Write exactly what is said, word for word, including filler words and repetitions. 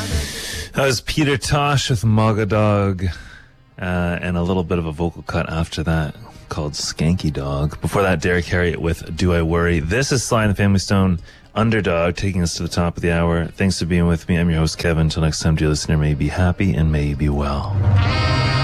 That was Peter Tosh with Mogadog, uh, and a little bit of a vocal cut after that called Skanky Dog. Before that, Derek Harriott with Do I Worry. This is Sly and the Family Stone, Underdog, taking us to the top of the hour. Thanks for being with me. I'm your host, Kevin. Until next time, dear listener, may you be happy and may you be well.